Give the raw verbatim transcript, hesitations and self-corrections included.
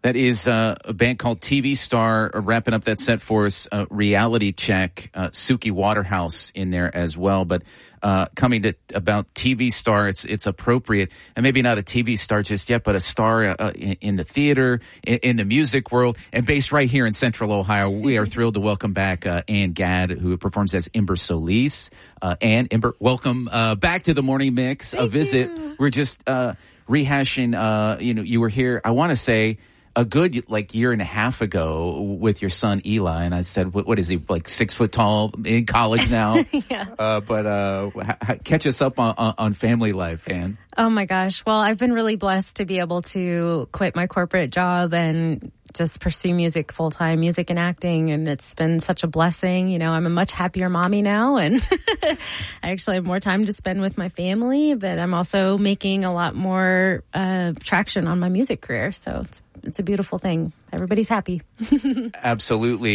That is uh, a band called T V Star, uh, wrapping up that set for us. Uh, Reality Check, uh, Suki Waterhouse in there as well. But uh, coming to about T V Star, it's it's appropriate, and maybe not a T V star just yet, but a star uh, in, in the theater, in, in the music world, and based right here in Central Ohio. We are thrilled to welcome back uh, Ann Gadd, who performs as Ember Solis. Uh, Ann, Ember, welcome uh, back to the Morning Mix. Thank a visit. You. We're just uh, rehashing. Uh, you know, you were here. I want to say. A good like year and a half ago with your son Eli, and I said, "What, what is he like? Six foot tall in college now?" Yeah. Uh, but uh, h- catch us up on, on, on family life, Ann. Oh my gosh! Well, I've been really blessed to be able to quit my corporate job and just pursue music full time, music and acting, and it's been such a blessing. You know, I'm a much happier mommy now, and I actually have more time to spend with my family. But I'm also making a lot more uh, traction on my music career, so it's it's a beautiful thing. Everybody's happy. Absolutely.